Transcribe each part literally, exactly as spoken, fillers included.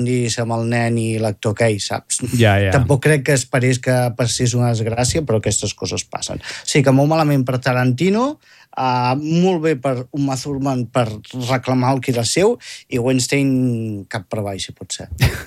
aprofundís amb el nen i l'actor aquell, saps? Ja, ja. Tampoc crec que esperés que passés una desgràcia, però aquestes coses passen. Sí, que molt malament per Tarantino, uh, molt bé per Uma Thurman per reclamar el que era seu, i Weinstein cap per baix, si pot ser.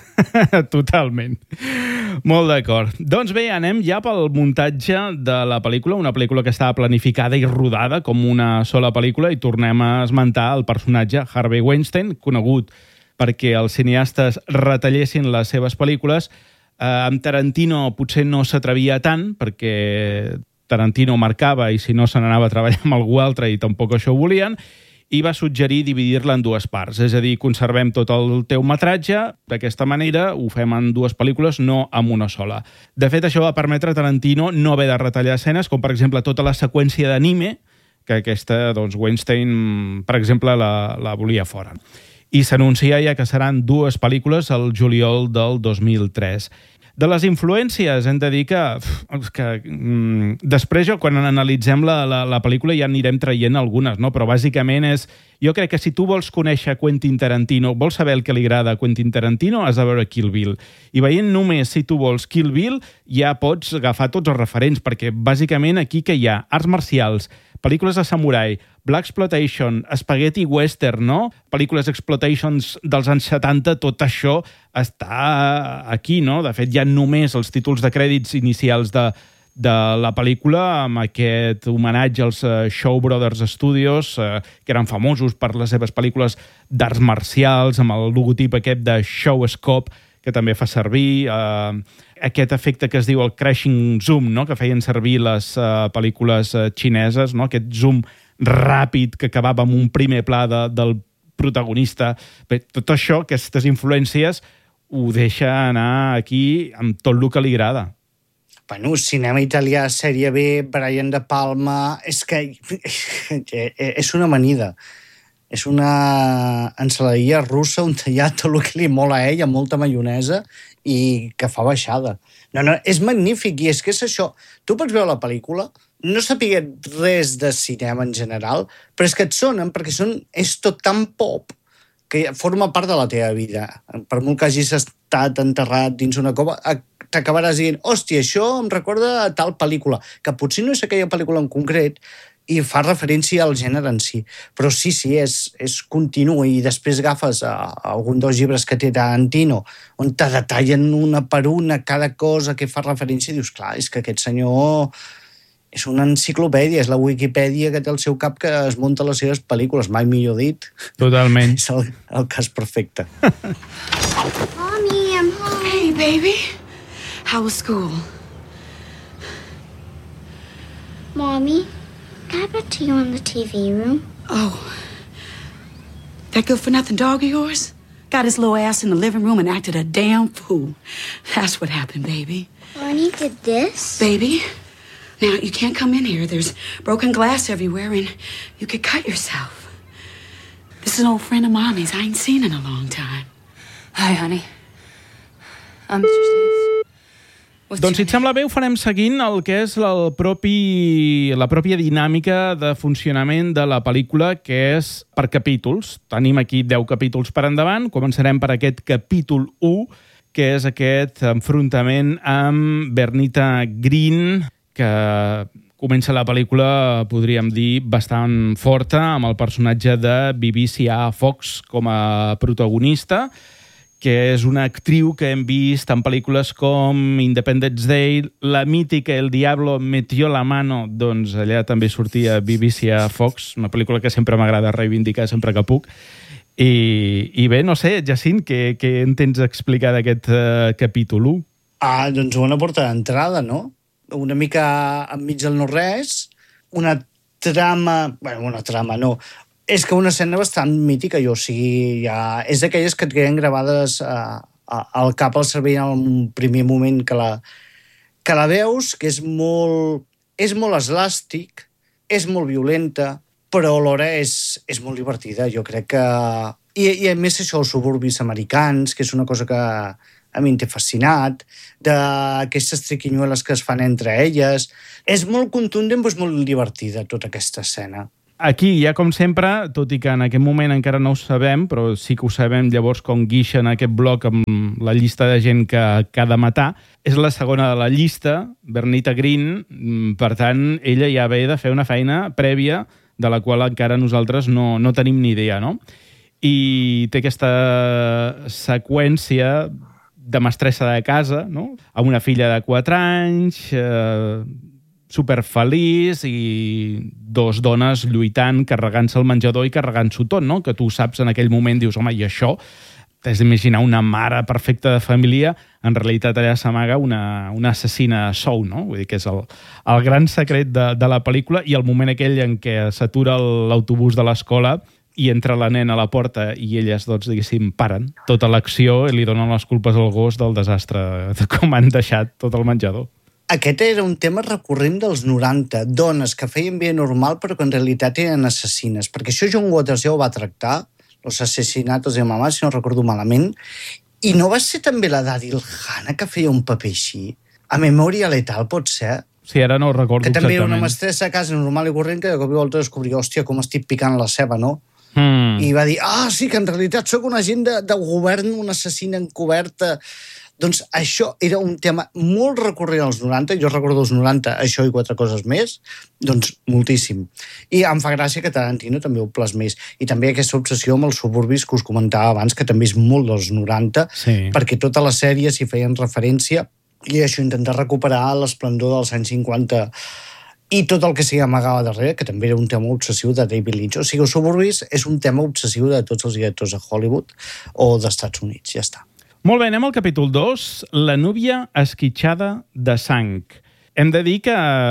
Totalment. Molt d'acord. Doncs bé, anem ja pel muntatge de la pel·lícula, una pel·lícula que estava planificada i rodada com una sola pel·lícula, i tornem a esmentar el personatge Harvey Weinstein, conegut perquè els cineastes retallessin les seves pel·lícules. Eh, amb Tarantino potser no s'atrevia tant, perquè Tarantino marcava i si no se n'anava a treballar amb algú altre i tampoc això ho volien, i va suggerir dividir-la en dues parts. És a dir, conservem tot el teu metratge, d'aquesta manera ho fem en dues pel·lícules, no en una sola. De fet, això va permetre a Tarantino no haver de retallar escenes, com per exemple tota la seqüència d'anime, que aquesta, doncs, Weinstein, per exemple, la, la volia fora. I s'anuncia ja que seran dues pel·lícules al juliol del dos mil tres. De les influències hem de dir que, que mm, després, jo, quan analitzem la, la, la pel·lícula, ja anirem traient algunes, no? Però bàsicament és... Jo crec que si tu vols conèixer Quentin Tarantino, vols saber el que li agrada a Quentin Tarantino, has de veure Kill Bill. I veient només si tu vols Kill Bill, ja pots agafar tots els referents, perquè bàsicament aquí que hi ha arts marcials, pel·lícules de samurai, Black Exploitation, Spaghetti Western, no? Pel·lícules exploitations dels anys setanta, tot això està aquí, no? De fet, hi ha només els títols de crèdits inicials de, de la pel·lícula amb aquest homenatge als uh, Shaw Brothers Studios, uh, que eren famosos per les seves pel·lícules d'arts marcials, amb el logotip aquest de Showscope, que també fa servir, eh, aquest efecte que es diu el crashing zoom, no? Que feien servir les uh, pel·lícules uh, xineses, no? Aquest zoom ràpid que acabava amb un primer pla de, del protagonista. Bé, tot això, aquestes influències, ho deixa anar aquí amb tot el que li agrada. Bueno, cinema italià, sèrie B, Brian De Palma... És que és una amanida. És una ensaladilla russa on hi ha tot el que li mola a ell, amb molta maionesa, i que fa baixada. No, no, és magnífic, i és que és això. Tu pots veure la pel·lícula, no sapiguer res de cinema en general, però és que et sonen, perquè són, és tot tan pop, que forma part de la teva vida. Per molt que hagis estat enterrat dins una cova, t'acabaràs dient, hòstia, això em recorda a tal pel·lícula, que potser no és aquella pel·lícula en concret, i fa referència al gènere en si. Però sí, sí, és, és continu, i després agafes a, a algun dels llibres que té Tarantino, on te detallen una per una cada cosa que fa referència, i dius, clar, és que aquest senyor és una enciclopèdia, és la Wikipedia que té al seu cap, que es munta les seves pel·lícules, mai millor dit. Totalment. És el, el cas perfecte. Mommy, I'm home. Hey, baby. How was school? Mommy, can I put you in the T V room? Oh, that good-for-nothing dog of yours? Got his little ass in the living room and acted a damn fool. That's what happened, baby. Ronnie did this? Baby, now you can't come in here. There's broken glass everywhere and you could cut yourself. This is an old friend of Mommy's I ain't seen in a long time. Hi, honey. I'm Mister Steve. Doncs, si et sembla bé, ho farem seguint el que és el propi, la pròpia dinàmica de funcionament de la pel·lícula, que és per capítols. Tenim aquí deu capítols per endavant. Començarem per aquest capítol u, que és aquest enfrontament amb Bernita Green, que comença la pel·lícula, podríem dir, bastant forta, amb el personatge de Vivica Fox com a protagonista, que és una actriu que hem vist en pel·lícules com Independence Day, la mítica El Diablo metió la mano, doncs allà també sortia Vivica Fox, una pel·lícula que sempre m'agrada reivindicar sempre que puc. I, i bé, no sé, Jacint, què, què en tens a explicar d'aquest uh, capítol u? Ah, doncs una porta d'entrada, no? Una mica enmig del no-res, una trama... Bueno, una trama, no... És que una escena bastant mítica, jo, o sigui, ja... és d'aquelles que et queden gravades a, a, al cap, al cervell, en un primer moment que la, que la veus, que és molt, és molt eslàstic, és molt violenta, però alhora és, és molt divertida, jo crec que... I, i a més això, els suburbis americans, que és una cosa que a mi em té fascinat, d'aquestes triquinyueles que es fan entre elles... És molt contundent, però és molt divertida, tota aquesta escena. Aquí, ja com sempre, tot i que en aquest moment encara no ho sabem, però sí que ho sabem llavors com guixen aquest bloc amb la llista de gent que, que ha de matar, és la segona de la llista, Bernita Green, per tant, ella ja ve de fer una feina prèvia de la qual encara nosaltres no, no tenim ni idea, no? I té aquesta seqüència de mestressa de casa, no? Amb una filla de quatre anys, eh, superfeliç i dos dones lluitant, carregant-se el menjador i carregant-s'ho tot, no? Que tu saps en aquell moment, dius, home, i això? T'has d'imaginar una mare perfecta de família, en realitat allà s'amaga una, una assassina sou, no? Vull dir que és el, el gran secret de, de la pel·lícula, i el moment aquell en què s'atura l'autobús de l'escola i entra la nena a la porta i elles, doncs, diguéssim, paren tota l'acció i li donen les culpes al gos del desastre de com han deixat tot el menjador. Aquest era un tema recurrent dels noranta, dones que feien vida normal però que en realitat eren assassines, perquè això John Waters ja ho va tractar, Los asesinatos de mamá, si no recordo malament, i no va ser també la Daryl Hannah que feia un paper així? A Memòria letal, pot ser? Sí, ara no ho recordo que exactament. Que també era una mestressa a casa normal i corrent que de cop i volta descobria, hòstia, com estic picant la ceba, no? Mm. I va dir, ah, sí, que en realitat sóc un agent de, de govern, una assassina encoberta. Doncs això era un tema molt recurrent als noranta, jo recordo els noranta, això i quatre coses més, doncs moltíssim. I em fa gràcia que Tarantino també ho plasmés. I també aquesta obsessió amb els suburbis que us comentava abans, que també és molt dels noranta, sí. Perquè tota la sèrie s'hi feien referència, i això, intentar recuperar l'esplendor dels anys cinquanta i tot el que s'hi amagava darrere, que també era un tema obsessiu de David Lynch. O sigui, els suburbis és un tema obsessiu de tots els directors de Hollywood o dels Estats Units, ja està. Molt bé, anem al capítol dos, la núvia esquitxada de sang. Hem de dir que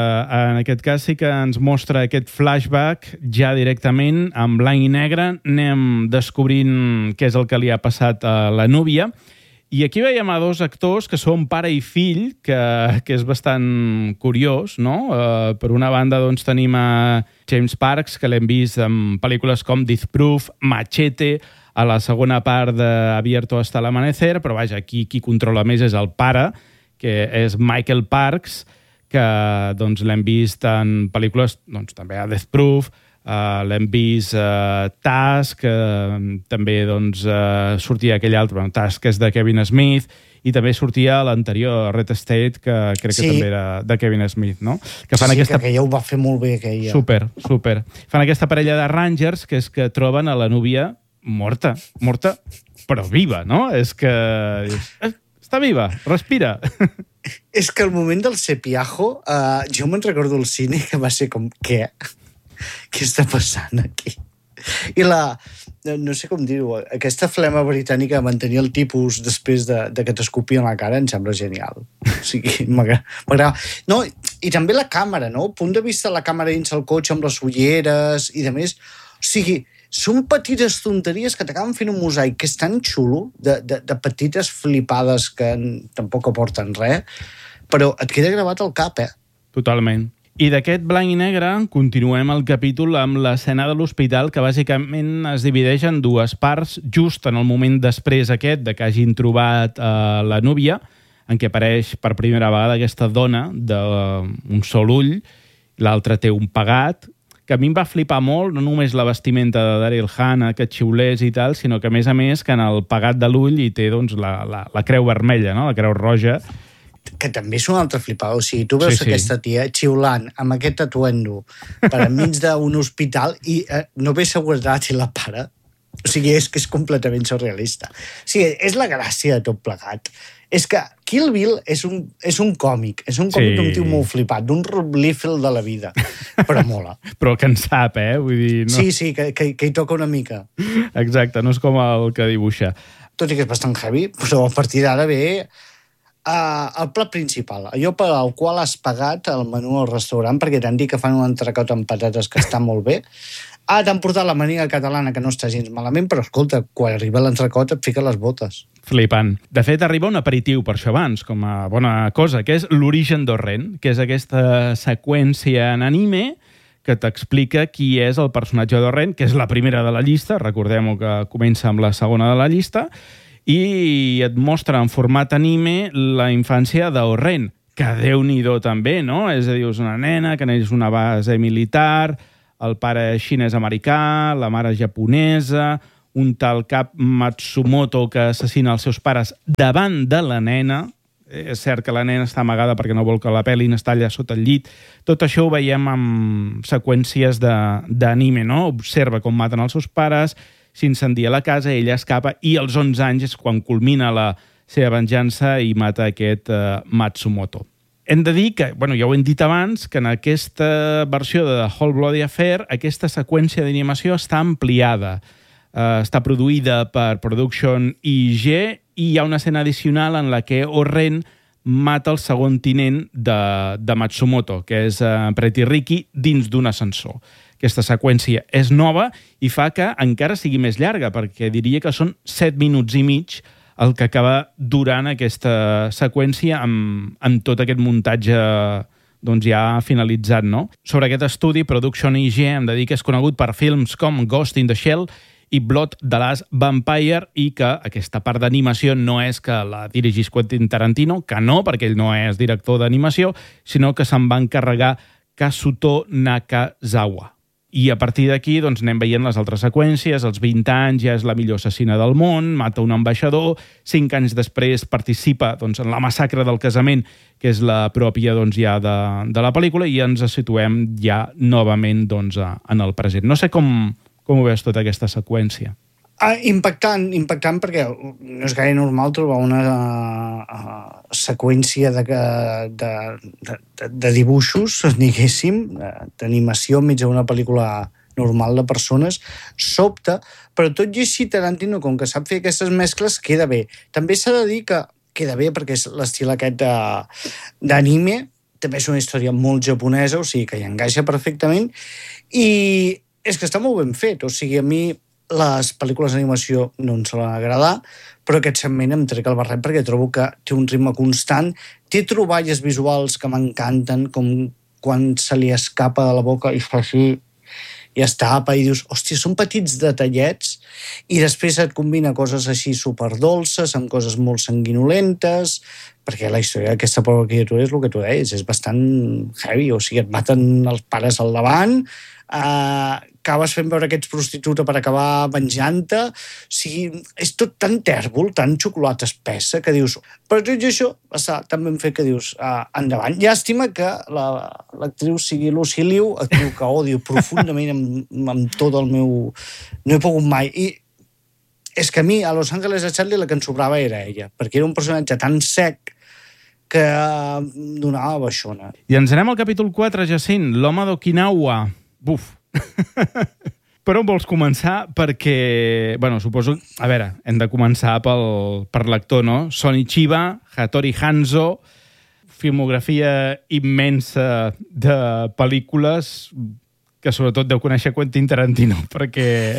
en aquest cas sí que ens mostra aquest flashback ja directament, en blanc i negre, anem descobrint què és el que li ha passat a la núvia. I aquí veiem a dos actors que són pare i fill, que, que és bastant curiós, no? Uh, per una banda, doncs, tenim a James Parks, que l'hem vist en pel·lícules com Death Proof, Machete, a la segona part d'Abierto hasta el amanecer, però vaja, aquí qui controla més és el pare, que és Michael Parks, que doncs, l'hem vist en pel·lícules, doncs, també a Death Proof, uh, l'hem vist a uh, Task, uh, també doncs, uh, sortia aquell altre, bueno, Task és de Kevin Smith, i també sortia l'anterior, Red State, que crec que sí. També era de Kevin Smith, no? Que fan sí, aquesta... que aquella ho va fer molt bé, aquella. Super, super. Fan aquesta parella de Rangers, que és que troben a la núvia morta, morta, però viva, no? És que... Està viva, respira. És que el moment del cepiajo, uh, jo me'n recordo al cine que va ser com, què? Què està passant aquí? I la... No sé com dir-ho, aquesta flema britànica de mantenir el tipus després de, de que t'escopien la cara em sembla genial. O sigui, m'agrada. No, i també la càmera, no? El punt de vista de la càmera dins el cotxe amb les ulleres i de més. O sigui, són petites tonteries que t'acaben fent un mosaic que és tan xulo, de, de, de petites flipades que tampoc aporten res, però et queda gravat al cap, eh? Totalment. I d'aquest blanc i negre continuem el capítol amb l'escena de l'hospital, que bàsicament es divideix en dues parts, just en el moment després aquest de que hagin trobat uh, la núvia, en què apareix per primera vegada aquesta dona d'un sol ull, l'altre té un pegat, que a mi em va flipar molt, no només la vestimenta de Daryl Hannah, que xiulés i tal, sinó que, a més a més, que en el pegat de l'ull hi té doncs, la, la, la creu vermella, no? La creu roja. Que també és una altra flipada. O sigui, tu veus sí, sí. aquesta tia xiulant amb aquest atuendo per enmig d'un hospital i eh, no ve seguretat i la para. O sigui, és que és completament surrealista. O sigui, és la gràcia de tot plegat. És que Kill Bill és un, és un còmic, és un còmic sí. d'un tio molt flipat, d'un Rob Liefeld de la vida, però mola. Però que en sap, eh? Vull dir, no... Sí, sí, que, que, que hi toca una mica. Exacte, no és com el que dibuixa. Tot i que és bastant heavy, però a partir d'ara ve uh, el plat principal, allò per al qual has pagat el menú al restaurant, perquè t'han dit que fan un entrecot amb patates que està molt bé. Ah, t'han portat la maniga catalana, que no està gens malament, però escolta, quan arriba l'entrecot et fica les botes. Flipant. De fet, arriba un aperitiu per això abans, com a bona cosa, que és l'origen d'Orren, que és aquesta seqüència en anime que t'explica qui és el personatge d'Orren, que és la primera de la llista, recordem-ho que comença amb la segona de la llista, i et mostra en format anime la infància d'Orren, que Déu-n'hi-do també, no? És a dir, és una nena que neix una base militar, el pare xinès-americà, la mare japonesa, un tal cap Matsumoto que assassina els seus pares davant de la nena. És cert que la nena està amagada perquè no vol que la pelin, està allà sota el llit. Tot això ho veiem amb seqüències d'anime, no? Observa com maten els seus pares, s'incendia la casa, ella escapa i als onze anys és quan culmina la seva venjança i mata aquest uh, Matsumoto. Hem de dir que, bueno, ja ho hem dit abans, que en aquesta versió de The Whole Bloody Affair aquesta seqüència d'animació està ampliada. Uh, està produïda per Production I G i hi ha una escena addicional en la que O-Ren mata el segon tinent de, de Matsumoto, que és uh, Pretty Ricky, dins d'un ascensor. Aquesta seqüència és nova i fa que encara sigui més llarga, perquè diria que són set minuts i mig el que acaba durant aquesta seqüència amb, amb tot aquest muntatge doncs ja finalitzat, no? Sobre aquest estudi, Production I G, hem de dir que és conegut per films com Ghost in the Shell i Blood the Last Vampire, i que aquesta part d'animació no és que la dirigís Quentin Tarantino, que no, perquè ell no és director d'animació, sinó que se'n va encarregar Kazuto Nakazawa. I a partir d'aquí doncs, anem veient les altres seqüències. Als vint anys ja és la millor assassina del món, mata un ambaixador, cinc anys després participa doncs, en la massacre del casament, que és la pròpia doncs, ja de, de la pel·lícula, i ens situem ja novament doncs, en el present. No sé com, com ho veus tota aquesta seqüència. Ah, impactant, impactant perquè no és gaire normal trobar una uh, seqüència de, de, de, de dibuixos, diguéssim, d'animació enmig d'una pel·lícula normal de persones. Sobta, però tot i així Tarantino, com que sap fer aquestes mescles, queda bé. També s'ha de dir que queda bé perquè és l'estil aquest d'anime, també és una història molt japonesa, o sigui que hi encaixa perfectament, i és que està molt ben fet, o sigui, a mi les pel·lícules d'animació no em solen agradar, però aquest segment em trec el barret perquè trobo que té un ritme constant, té troballes visuals que m'encanten, com quan se li escapa de la boca i fa així i es tapa i dius, hòstia, són petits detallets, i després et combina coses així superdolces amb coses molt sanguinolentes, perquè la història d'aquesta pobra criatura és el que tu deies, és bastant heavy, o sigui, et maten els pares al davant, Uh, acabes fent veure que ets prostituta per acabar venjant-te, o sigui, és tot tan tèrbol, tan xocolata espessa, que dius, però tot i això està tan ben fet que dius, uh, endavant. Llàstima que l'actriu la, sigui Lucy Liu, actriu que odio profundament amb, amb tot el meu... No he pogut mai. I és que a mi, a Los Angeles de Charlie, la que em sobrava era ella, perquè era un personatge tan sec que donava baixona. I ens anem al capítol quatre, Jacint, l'home d'Okinawa. Buf! Per on vols començar? Perquè, bueno, suposo... A veure, hem de començar pel, per l'actor, no? Sonny Chiba, Hattori Hanzo, filmografia immensa de pel·lícules que sobretot deu conèixer Quentin Tarantino, perquè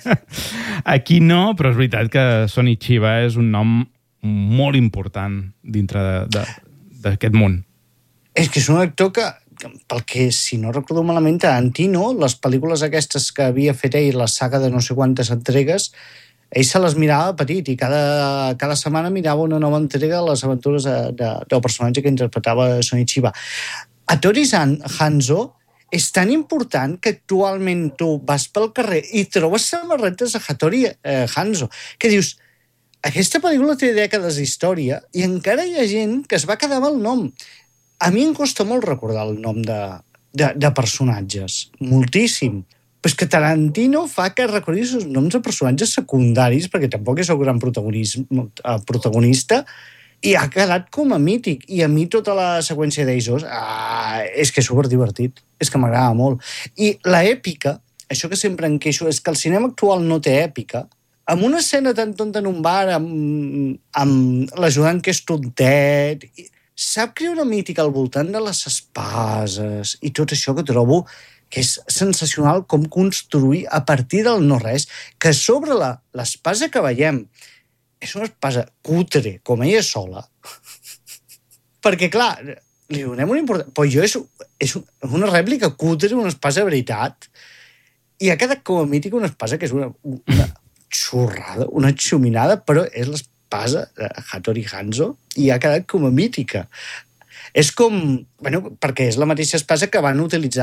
aquí no, però és veritat que Sonny Chiba és un nom molt important dintre d'aquest món. És que és un actor que, pel que, si no recordo malament, Tarantino, les pel·lícules aquestes que havia fet ell, la saga de no sé quantes entregues, ell se les mirava petit i cada, cada setmana mirava una nova entrega de les aventures de, de, del personatge que interpretava Sonny Chiba. Hattori Hanzo és tan important que actualment tu vas pel carrer i trobes samarretes de Hattori eh, Hanzo, que dius, aquesta pel·lícula té dècades d'història i encara hi ha gent que es va quedar amb el nom. A mi em costa molt recordar el nom de, de, de personatges, moltíssim. Però és que Tarantino fa que recordis els noms de personatges secundaris, perquè tampoc és el gran protagonista, i ha quedat com a mític. I a mi tota la seqüència d'Eisos ah, és que és superdivertit, és que m'agrada molt. I l'èpica, això que sempre em queixo, és que el cinema actual no té èpica. Amb una escena tan tonta en un bar, amb, amb l'ajudant que és tontet... Sap crear una mítica al voltant de les espases i tot això que trobo que és sensacional com construir a partir del no-res, que sobre l'espasa que veiem és una espasa cutre, com ella sola, perquè, clar, li donem una importància... Però jo és, és una rèplica cutre, una espasa de veritat, i ha quedat com a mítica una espasa que és una, una xorrada, una xuminada, però és l'espasa espasa de Hattori Hanzo i ha quedat com a mítica. És com... Bueno, perquè és la mateixa espasa que van utilitzar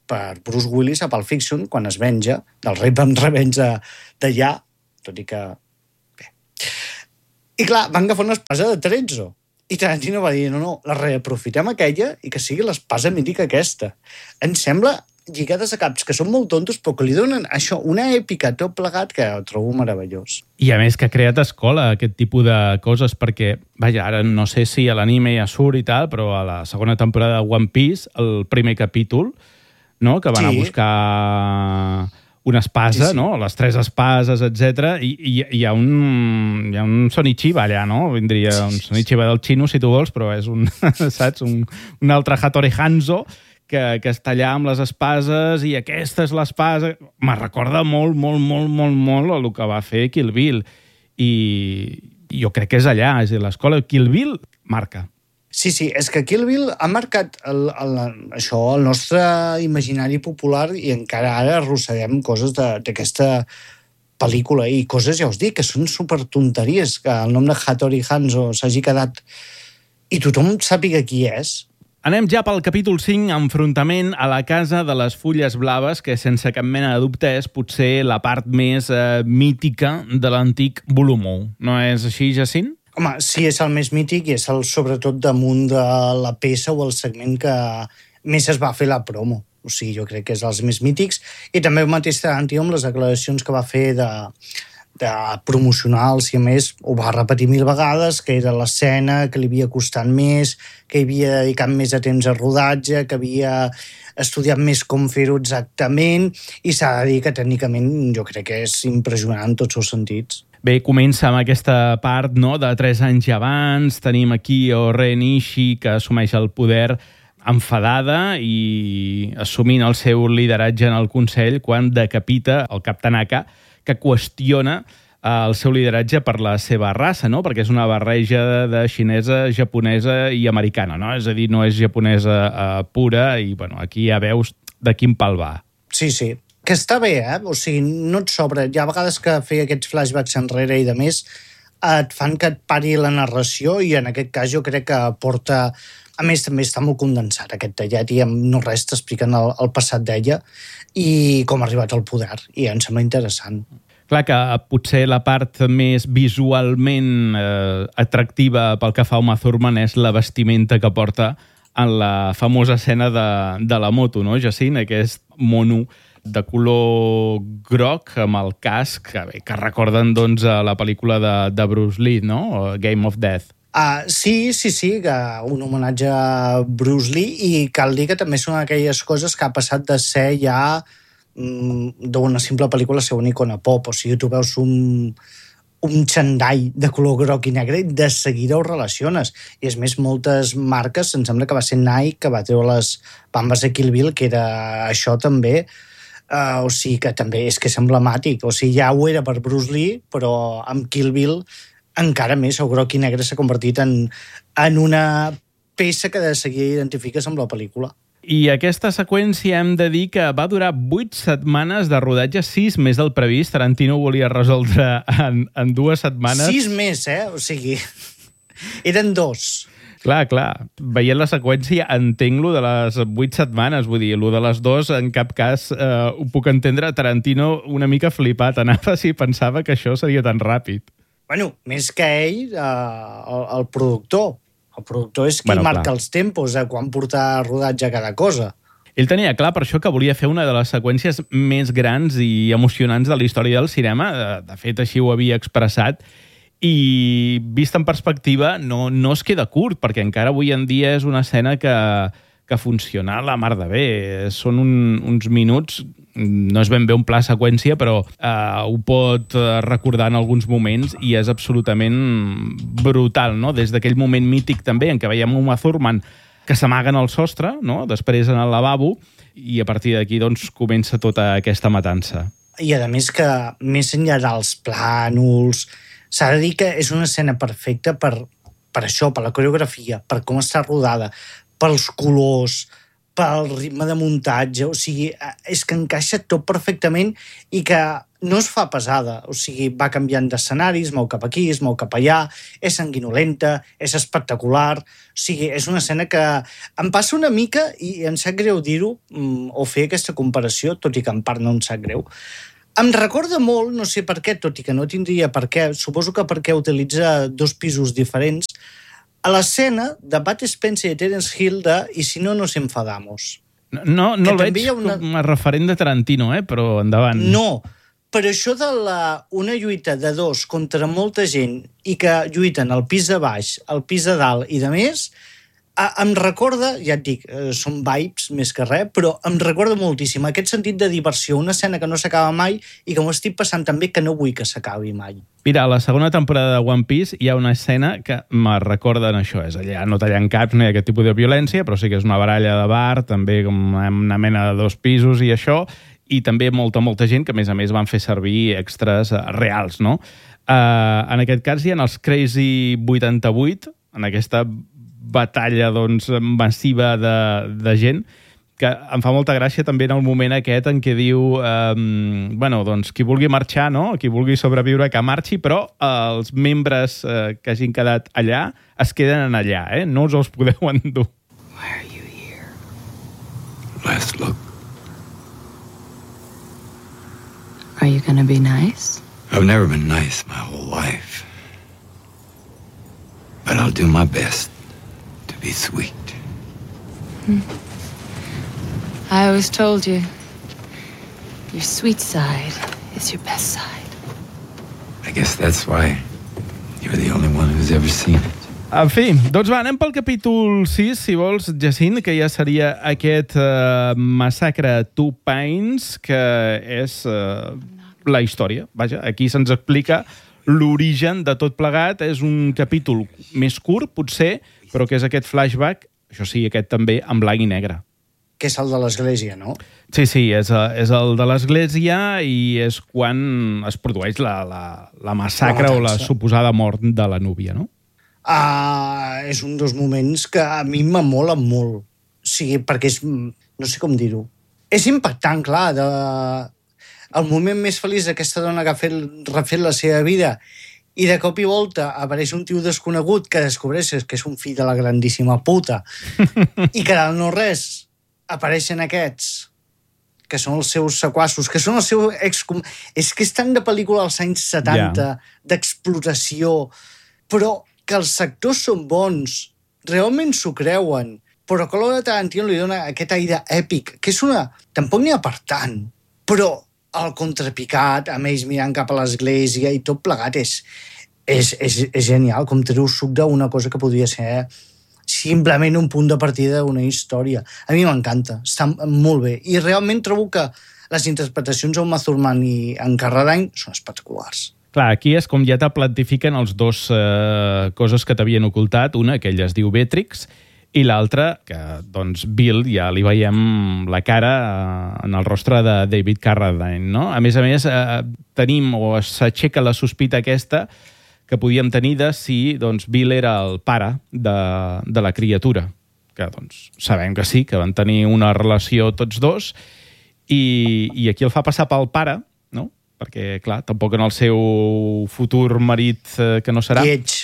per Bruce Willis a Pulp Fiction, quan es venja del rei amb revenge d'allà, tot i que... Bé. I clar, van agafar una espasa de Trezzo. I Tarantino va dir, no, no, la reaprofitem aquella i que sigui l'espasa mítica aquesta. Em sembla lligades a caps que són molt tontos, però que li donen això, una èpica tot plegat que ho trobo meravellós. I a més que ha creat escola aquest tipus de coses, perquè, vaja, ara no sé si a l'anime ja surt i tal, però a la segona temporada de One Piece, el primer capítol, no?, que van sí. a buscar una espasa, sí, sí. no?, les tres espases, etcètera, i, i hi ha un hi ha un Sonichiba allà, no?, vindria sí, un Sonichiba del xino, si tu vols, però és un, saps, un, un altre Hattori Hanzo, que, que està allà amb les espases i aquesta és l'espasa. Me recorda molt, molt, molt, molt, molt el que va fer Kill Bill. I jo crec que és allà, és a dir, l'escola Kill Bill marca. Sí, sí, és que Kill Bill ha marcat el, el, això, el nostre imaginari popular i encara ara arrosseguem coses d'aquesta pel·lícula i coses, ja us dic, que són supertonteries, que el nom de Hattori Hanzo s'hagi quedat i tothom sàpiga qui és. Anem ja pel capítol cinc, enfrontament a la Casa de les Fulles Blaves, que sense cap mena de dubte és potser la part més eh, mítica de l'antic volum u. No és així, Jacint? Home, sí, és el més mític i és el, sobretot damunt de la peça o el segment que més es va fer la promo. O sigui, jo crec que és els més mítics. I també el mateix Tarantino amb les declaracions que va fer de, de promocionar el siamès, ho va repetir mil vegades, que era l'escena que li havia costat més, que hi havia dedicat més de temps a rodatge, que havia estudiat més com fer-ho exactament, i s'ha de dir que tècnicament jo crec que és impressionant en tots els sentits. Bé, comença amb aquesta part, no?, de tres anys abans. Tenim aquí Oren Ishii, que assumeix el poder enfadada i assumint el seu lideratge en el Consell quan decapita el cap Tanaka, que qüestiona el seu lideratge per la seva raça, no?, perquè és una barreja de xinesa, japonesa i americana, no? És a dir, no és japonesa uh, pura i, bueno, aquí ja veus de quin pal va. Sí, sí. Que està bé, eh? O sigui, no et sobra. Hi ha vegades que fer aquests flashbacks enrere i de més et fan que et pari la narració i en aquest cas jo crec que porta... A més, també està molt condensat aquest tallat i no res t'expliquen el, el passat d'ella i com ha arribat al poder. I em sembla interessant. Clar que potser la part més visualment eh, atractiva pel que fa a Uma Thurman és la vestimenta que porta en la famosa escena de, de la moto, no, Jacint? Aquest mono de color groc amb el casc que, bé, que recorden doncs, a la pel·lícula de, de Bruce Lee, no? Game of Death. Uh, sí, sí, sí, que un homenatge a Bruce Lee i cal dir que també són aquelles coses que ha passat de ser ja mm, d'una simple pel·lícula ser una icona pop, o sigui, tu veus un, un xandall de color groc i negre i de seguida ho relaciones. I és més, moltes marques, em sembla que va ser Nike, que va treure les bambes de Kill Bill, que era això també. Uh, o sigui que també és que és emblemàtic. O sigui, ja ho era per Bruce Lee, però amb Kill Bill encara més, el groc i negre s'ha convertit en, en una peça que de seguida identifiques amb la pel·lícula. I aquesta seqüència hem de dir que va durar vuit setmanes de rodatge, sis més del previst. Tarantino ho volia resoldre en, en dues setmanes. Sis més, eh? O sigui, eren dos. Clar, clar. Veient la seqüència entenc lo de les vuit setmanes, vull dir, lo de les dos en cap cas eh, ho puc entendre. Tarantino una mica flipat, anava si pensava que això seria tan ràpid. Bueno, més que ell, eh, el, el productor. El productor és qui bueno, marca clar. els tempos de quan portar rodatge a cada cosa. Ell tenia clar per això que volia fer una de les seqüències més grans i emocionants de la història del cinema. De, de fet, així ho havia expressat. I vist en perspectiva no, no es queda curt, perquè encara avui en dia és una escena que, que funciona la mar de bé. Són un, uns minuts, no és ben bé un pla seqüència, però eh, ho pot recordar en alguns moments i és absolutament brutal, no? Des d'aquell moment mític també en què veiem Uma Thurman que s'amaguen al sostre, no? Després en el lavabo, i a partir d'aquí doncs, comença tota aquesta matança. I a més que, més enllà dels plànols, s'ha de dir que és una escena perfecta per, per això, per la coreografia, per com està rodada, pels colors, pel ritme de muntatge, o sigui, és que encaixa tot perfectament i que no es fa pesada, o sigui, va canviant d'escenaris, mou cap aquí, es mou cap allà, és sanguinolenta, és espectacular, o sigui, és una escena que em passa una mica, i em sap greu dir-ho, o fer aquesta comparació, tot i que en part no em sap greu. Em recorda molt, no sé per què, tot i que no tindria per què, suposo que perquè utilitza dos pisos diferents, a l'escena de Bud Spencer i Terence Hill de I si no nos enfadamos. No, no, no el veig una... com a referent de Tarantino, eh? Però endavant. No, però això de la, una lluita de dos contra molta gent i que lluiten al pis de baix, al pis de dalt i de més, em recorda, ja et dic, són vibes més que res, però em recorda moltíssim aquest sentit de diversió, una escena que no s'acaba mai i que m'ho estic passant també que no vull que s'acabi mai. Mira, a la segona temporada de One Piece hi ha una escena que me recorda en això, és allà, no tallant caps, no hi ha aquest tipus de violència, però sí que és una baralla de bar, també com una mena de dos pisos i això, i també molta, molta gent que, a més a més, van fer servir extras reals, no? Uh, en aquest cas hi ha els Crazy vuitanta-vuit, en aquesta batalla doncs, massiva de, de gent, que em fa molta gràcia també en el moment aquest en què diu eh, bueno, doncs, qui vulgui marxar, no? Qui vulgui sobreviure, que marxi, però els membres eh, que hagin quedat allà es queden allà, eh? No us els podeu endur. Why are you here? Last look. Are you gonna be nice? I've never been nice my whole life. But I'll do my best to be sweet. Hmm. I always told you, your sweet side is your best side. I guess that's why you're the only one who's ever seen it. En fi, doncs va, anem pel capítol sis, si vols, Jacint, que ja seria aquest uh, massacre Two Pines, que és uh, la història. Vaja, aquí se'ns explica l'origen de tot plegat. És un capítol més curt, potser, però que és aquest flashback, això sí, aquest també, en blanc i negre. Que és el de l'església, no? Sí, sí, és, és el de l'església i és quan es produeix la, la, la massacre la o la suposada mort de la núvia, no? Uh, és un dels moments que a mi m'amola molt. O sigui, perquè és... No sé com dir-ho. És impactant, clar, de... el moment més feliç d'aquesta dona que ha fet, refet la seva vida i de cop i volta apareix un tio desconegut que descobreixes que és un fill de la grandíssima puta i que del no res apareixen aquests que són els seus sequassos, que són el seu ex... És que és tant de pel·lícula als anys setanta, yeah. d'explotació, però que els sectors són bons, realment s'ho creuen, però que l'hora de Tarantino li dona aquest aire èpic, que és una... Tampoc n'hi ha per tant, però el contrapicat, amb ells mirant cap a l'església i tot plegat és, és, és, és genial, com treu suc d'una cosa que podria ser simplement un punt de partida d'una història. A mi m'encanta, està molt bé. I realment trobo que les interpretacions d'Uma Thurman i en Carradine són espectaculars. Clar, aquí és com ja te plantifiquen els dos eh, coses que t'havien ocultat. Una, que ella es diu Beatrix, i l'altra, que doncs Bill ja li veiem la cara eh, en el rostre de David Carradine, no? A més a més, eh, tenim o s'aixeca la sospita aquesta que podíem tenir de si doncs, Bill era el pare de, de la criatura. Que doncs, sabem que sí, que van tenir una relació tots dos, i, i aquí el fa passar pel pare, no? Perquè, clar, tampoc en el seu futur marit, eh, que no serà... Lleig.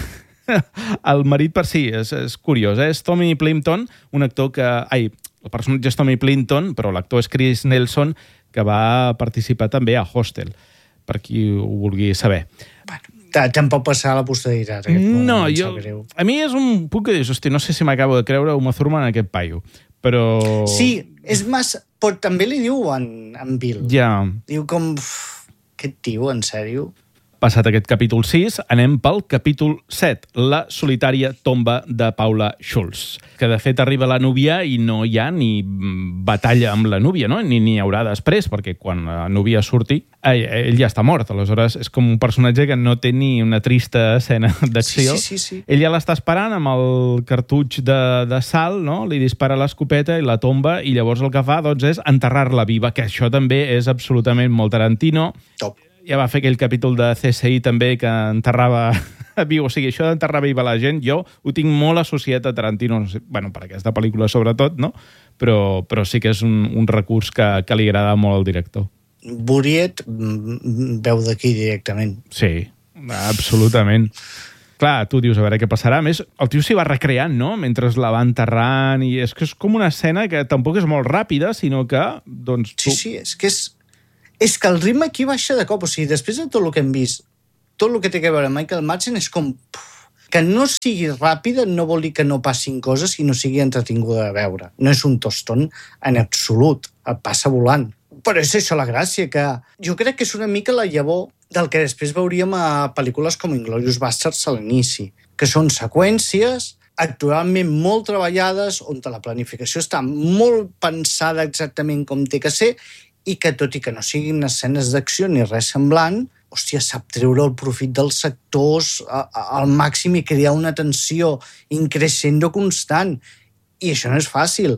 El marit per si, és, és curiós, eh? És Tommy Plimpton, un actor que... Ai, el personatge és Tommy Plimpton, però l'actor és Chris Nelson, que va participar també a Hostel, per qui ho vulgui saber. Bueno, tampoc passar a la posteritat. Eh? No, jo... A mi és un punt que dius, hosti, no sé si m'acabo de creure Uma Thurman en aquest paio, però... Sí, és massa... Però també li diu en, en Bill. Ja. Diu com... Uf, aquest tio, en sèrio? Passat aquest capítol sis, anem pel capítol set, la solitària tomba de Paula Schulz, que de fet arriba la núvia i no hi ha ni batalla amb la núvia, no? Ni n'hi haurà després, perquè quan la núvia surti, ell, ell ja està mort. Aleshores, és com un personatge que no té ni una trista escena d'acció. Sí, sí, sí, sí. Ell ja l'està esperant amb el cartutx de, de sal, no? Li dispara l'escopeta i la tomba, i llavors el que fa doncs, és enterrar-la viva, que això també és absolutament molt Tarantino. Top. Ja va fer aquell capítol de C S I també que enterrava viu. O sigui, això d'enterrar viva la gent, jo ho tinc molt associat a Tarantino, no sé, bueno, per aquesta pel·lícula sobretot, no? Però, però sí que és un, un recurs que, que li agrada molt al director. Buriet veu d'aquí directament. Sí, absolutament. Clar, tu dius, a veure què passarà. A més, el tio s'hi va recreant, no?, mentre la va enterrant, i és que és com una escena que tampoc és molt ràpida, sinó que, doncs... Tu... Sí, sí, és que és... És que el ritme aquí baixa de cop. O sigui, després de tot el que hem vist, tot el que té a veure amb Michael Madsen és com... Que no sigui ràpida no vol dir que no passin coses i no sigui entretinguda de veure. No és un toston en absolut. Et passa volant. Però és això la gràcia, que jo crec que és una mica la llavor del que després veuríem a pel·lícules com Inglourious Basterds a l'inici, que són seqüències actualment molt treballades, on la planificació està molt pensada exactament com té que ser, i que tot i que no siguin escenes d'acció ni res semblant, hòstia, sap treure el profit dels sectors al màxim i crear una tensió increixendo constant. I això no és fàcil.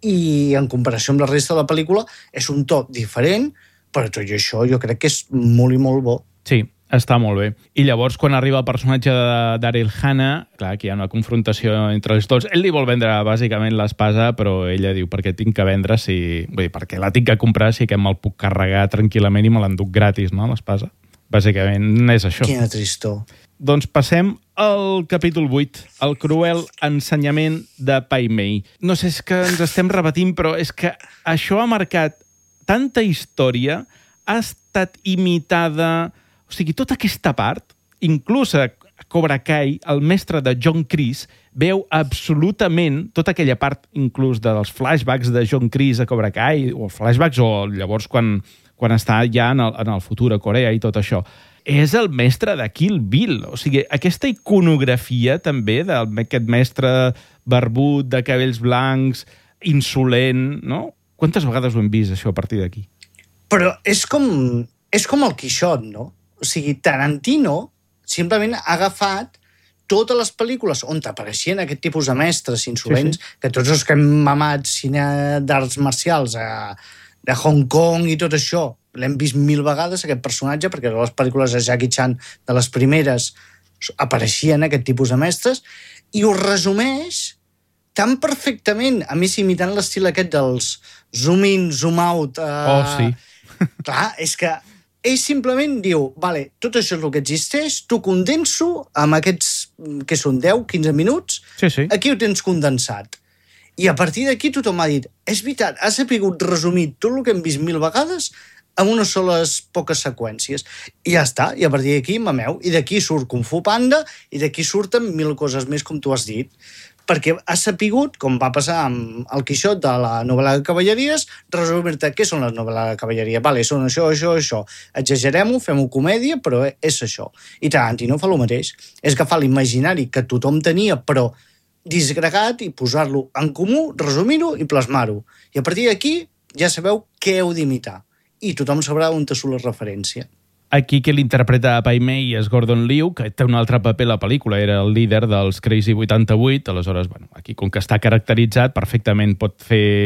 I en comparació amb la resta de la pel·lícula és un to diferent, però tot i això jo crec que és molt i molt bo. Sí, està molt bé. I llavors, quan arriba el personatge de Daryl Hannah, clar, aquí hi ha una confrontació entre els dos. Ell li vol vendre bàsicament l'espasa, però ella diu, per què tinc que vendre si... Vull dir, perquè la tinc que comprar si que me'l puc carregar tranquil·lament i me l'enduc gratis, no?, l'espasa. Bàsicament és això. Quina tristor. Doncs passem al capítol vuit, el cruel ensenyament de Pai Mei. No sé, és que ens estem repetint, però és que això ha marcat tanta història, ha estat imitada... O sigui, tota aquesta part, inclús a Cobra Kai, el mestre de John Kreese veu absolutament tota aquella part, inclús dels flashbacks de John Kreese a Cobra Kai, o flashbacks, o llavors quan, quan està ja en el, en el futur a Corea i tot això. És el mestre de Kill Bill. O sigui, aquesta iconografia també d'aquest mestre barbut, de cabells blancs, insolent, no? Quantes vegades ho hem vist, això, a partir d'aquí? Però és com, és com el Quixot, no? O sigui, Tarantino simplement ha agafat totes les pel·lícules on apareixien aquest tipus de mestres insolents, sí, sí. que tots els que hem mamat cine d'arts marcials a, de Hong Kong i tot això, l'hem vist mil vegades, aquest personatge, perquè a les pel·lícules de Jackie Chan, de les primeres, apareixien aquest tipus de mestres, i ho resumeix tan perfectament, a més imitant l'estil aquest dels zoom in, zoom out. Eh, oh, sí. Clar, és que ell simplement diu, vale, tot això és el que existeix, tu condenso amb aquests, que són deu quinze minuts, sí, sí. Aquí ho tens condensat. I a partir d'aquí tothom ha dit, és veritat, has sapigut resumir tot el que hem vist mil vegades amb unes soles poques seqüències. I ja està, i a partir d'aquí mameu, i d'aquí surt Kung Fu Panda, i d'aquí surten mil coses més, com tu has dit. Perquè has sapigut, com va passar amb el Quixot de la novel·la de cavalleries, resumir-te què són les novel·les de cavalleria. Vale, són això, això, això. Exagerem-ho, fem-ho comèdia, però és això. I Tarantino fa el mateix. És agafar l'imaginari que tothom tenia, però disgregat, i posar-lo en comú, resumir-ho i plasmar-ho. I a partir d'aquí ja sabeu què heu d'imitar. I tothom sabrà on te surt la referència. Aquí qui l'interpreta a Pai Mei és Gordon Liu, que té un altre paper a la pel·lícula, era el líder dels Crazy vuitanta-vuit, aleshores, bueno, aquí com que està caracteritzat, perfectament pot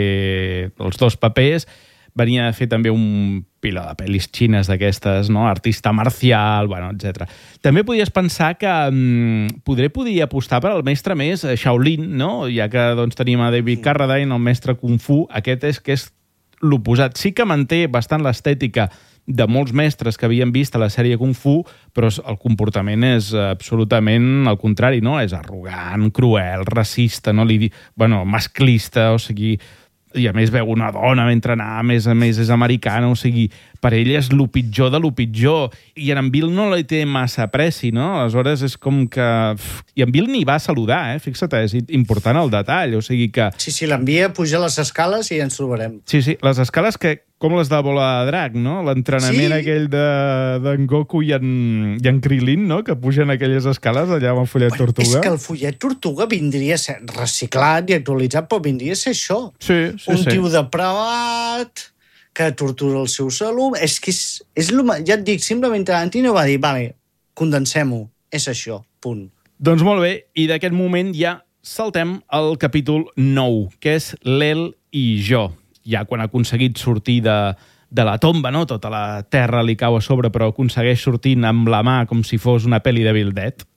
fer els dos papers. Venia a fer també un pila de pel·lis xines d'aquestes, no? Artista marcial, bueno, etcètera. També podies pensar que um, podré poder apostar per al mestre més Shaolin, no? Ja que doncs, tenim a David Carradine, el mestre Kung Fu, aquest és que és l'oposat. Sí que manté bastant l'estètica de molts mestres que havien vist a la sèrie Kung Fu, però el comportament és absolutament al contrari, no? És arrogant, cruel, racista, no? Li, bueno, masclista, o sigui... I a més veu una dona mentre anar, a més a més és americana, o sigui, per ell és lo pitjor de lo pitjor. I en Bill no li té massa apreci, no? Aleshores és com que... I en Bill ni va saludar, eh? Fixa't, és important el detall, o sigui que... Sí, sí, l'envia a pujar les escales i ja ens trobarem. Sí, sí, les escales que... Com les de Bola de Drac, no? L'entrenament sí. aquell de, d'en Goku i en, i en Krilin, no? Que pugen aquelles escales allà amb el fullet bueno, tortuga. És que el fullet tortuga vindria a ser reciclat i actualitzat, però vindria a ser això. Sí, sí, Un sí. tio depravat que tortura els seus alumnes. És que és, és lo, ja et dic, simplement Tarantino va dir, vale, condensem-ho, és això, punt. Doncs molt bé, i d'aquest moment ja saltem al capítol nou, que és l'El i jo. Ja quan ha aconseguit sortir de, de la tomba, no? Tota la terra li cau a sobre, però aconsegueix sortir amb la mà com si fos una pel·li de Bill Dead.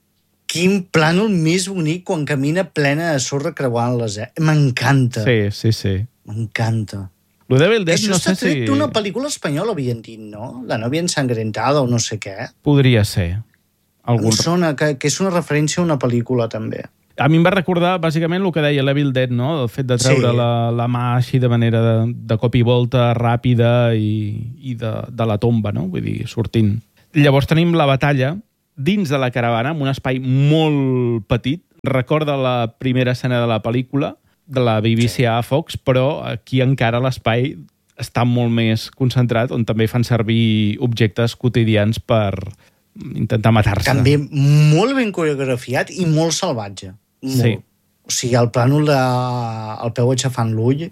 quin plànol més bonic quan camina plena de sorra creuant-les, eh? M'encanta. Sí, sí, sí. M'encanta. Lo de Evil Dead Això no està sé tret si... d'una pel·lícula espanyola, havien dit, no? La novia ensangrentada o no sé què. Podria ser. Algun... Em sona que, que és una referència a una pel·lícula, també. A mi em va recordar, bàsicament, el que deia l'Evil Dead, no? El fet de treure Sí. la, la mà així de manera de, de cop i volta, ràpida i, i de, de la tomba, no? Vull dir, sortint. Llavors tenim la batalla dins de la caravana, en un espai molt petit. Recorda la primera escena de la pel·lícula, de la B B C A Fox, però aquí encara l'espai està molt més concentrat, on també fan servir objectes quotidians per intentar matar-se. També molt ben coreografiat i molt salvatge. Molt. Sí. O sigui, el plànol de... el peu aixafant l'ull...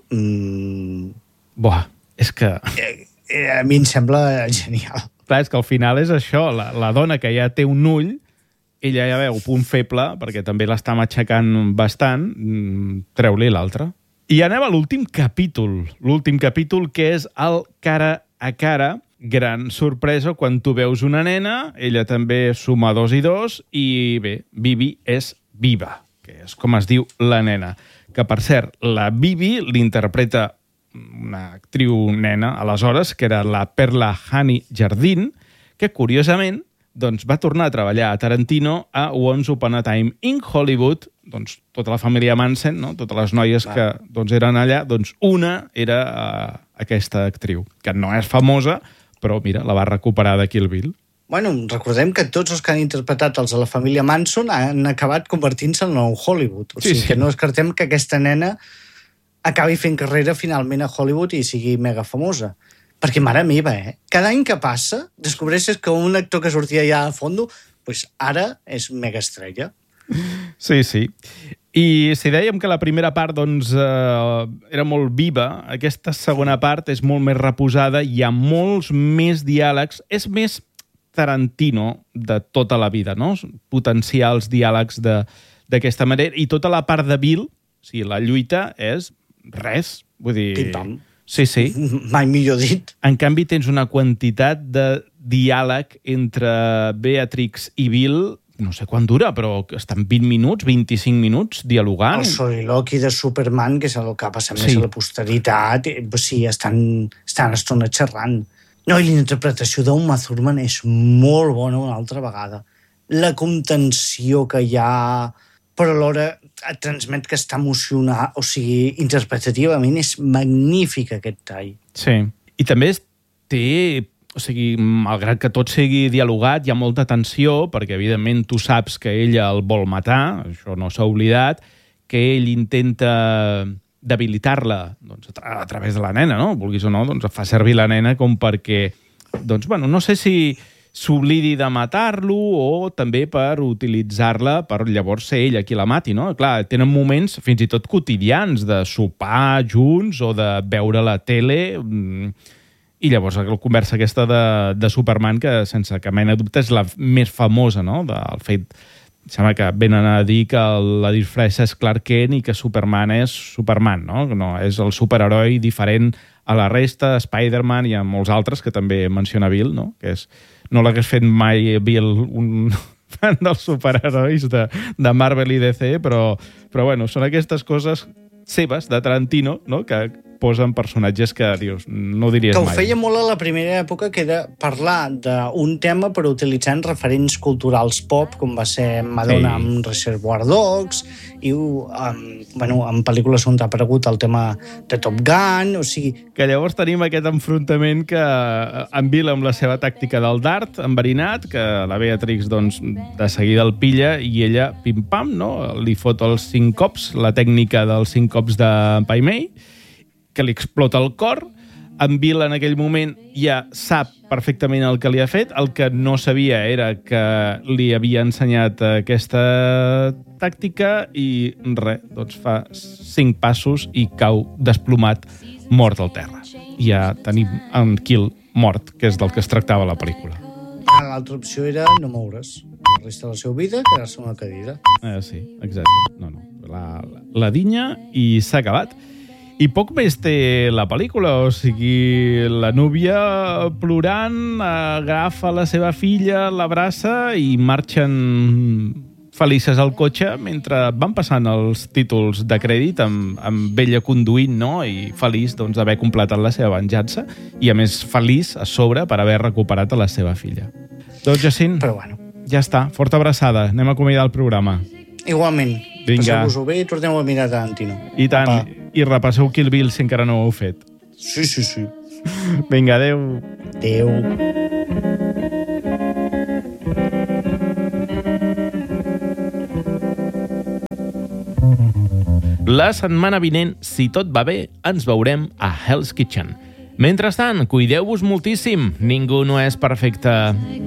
Mmm, Buah, és que... eh, a mi em sembla genial. Clar, és que al final és això, la, la dona que ja té un ull, ella ja veu punt feble, perquè també l'està matxacant bastant, mm, treu-li l'altre. I anem a l'últim capítol. L'últim capítol, que és el cara a cara. Gran sorpresa quan tu veus una nena, ella també suma dos i dos, i bé, Bibi és viva, que és com es diu la nena. Que, per cert, la Bibi l'interpreta una actriu nena, aleshores, que era la Perla Hani Jardín, que, curiosament, doncs, va tornar a treballar a Tarantino a Once Upon a Time in Hollywood, doncs, tota la família Manson, no? Totes les noies Va. que doncs, eren allà, doncs una era uh, aquesta actriu, que no és famosa, però, mira, la va recuperar de Kill Bill. Bueno, recordem que tots els que han interpretat els de la família Manson han acabat convertint-se en nou Hollywood. O Sí, sigui, sí. que no descartem que aquesta nena acabi fent carrera finalment a Hollywood i sigui mega famosa. Perquè, mare meva, eh? Cada any que passa, descobreixes que un actor que sortia ja a fondo, pues ara és mega estrella. Sí, sí. I si dèiem que la primera part doncs, eh, era molt viva, aquesta segona part és molt més reposada, hi ha molts més diàlegs, és més Tarantino de tota la vida, no? Potenciar els diàlegs d'aquesta manera, i tota la part de Bill, o sigui, la lluita és res, vull dir... Pim-pam. Sí, sí. Mai millor dit. En canvi, tens una quantitat de diàleg entre Beatrix i Bill, no sé quan dura, però estan vint minuts, vint-i-cinc minuts dialogant. El soliloqui de Superman, que és el que ha passat Sí. més a la posteritat, eh, pues sí, estan, estan estona xerrant. No, i la interpretació d'Uma Thurman és molt bona una altra vegada. La contenció que hi ha, però alhora et transmet que està emocionat, o sigui, interpretativament és magnífic aquest tall. Sí. I també es- té... O sigui, malgrat que tot sigui dialogat, hi ha molta tensió, perquè evidentment tu saps que ella el vol matar, això no s'ha oblidat, que ell intenta debilitar-la doncs, a, tra a través de la nena, no? Vulguis o no, doncs fa servir la nena com perquè, doncs, bueno, no sé si s'oblidi de matar-lo o també per utilitzar-la per llavors ser ella qui la mati, no? Clar, tenen moments fins i tot quotidians de sopar junts o de veure la tele... Mmm, i llavors la conversa aquesta de, de Superman, que sense cap mena de dubte és la més famosa, no? Del fet, sembla que venen a dir que la disfressa és Clark Kent i que Superman és Superman, no? No, és el superheroi diferent a la resta, Spider-Man i a molts altres, que també menciona Bill, no? Que és, no l'hagués fet mai Bill un fan dels superherois de, de Marvel i D C, però, però bueno, són aquestes coses seves, de Tarantino, no? Que posen personatges que, dius, no ho diries Que ho mai. feia molt a la primera època, que era parlar d'un tema però utilitzant referents culturals pop, com va ser Madonna Sí. amb Reservoir Dogs, i um, bueno, en pel·lícules on ha aparegut el tema de Top Gun, o sigui... Que llavors tenim aquest enfrontament que en Bill amb la seva tàctica del dart enverinat, que la Beatrix doncs, de seguida el pilla i ella, pim-pam, no? Li fot els cinc cops, la tècnica dels cinc cops de Pai Mei, que li explota el cor. En Bill en aquell moment ja sap perfectament el que li ha fet. El que no sabia era que li havia ensenyat aquesta tàctica i res, doncs fa cinc passos i cau desplomat, mort al terra. I ja tenim en Kill mort, que és del que es tractava la pel·lícula. L'altra opció era no moure's. La resta de la seva vida, quedar-se en una cadira. Eh, sí, exacte. No, no. La, la, la dinya i s'ha acabat. I poc més té la pel·lícula, o sigui, la núvia plorant, agafa la seva filla, l'abraça i marxen felices al cotxe mentre van passant els títols de crèdit amb, amb ella conduint, no? I feliç doncs, d'haver completat la seva venjança i, a més, feliç a sobre per haver recuperat a la seva filla. Doncs, Jacint, Però bueno. ja està. Forta abraçada. Anem a acomiadar el programa. Igualment. Vinga. Passeu-vos-ho bé i torneu a mirar Tarantino. I tant. Apa. I repasseu Kill Bill si encara no ho heu fet. Sí, sí, sí. Vinga, adeu. Adéu. La setmana vinent, si tot va bé, ens veurem a Hell's Kitchen. Mentrestant, cuideu-vos moltíssim. Ningú no és perfecte.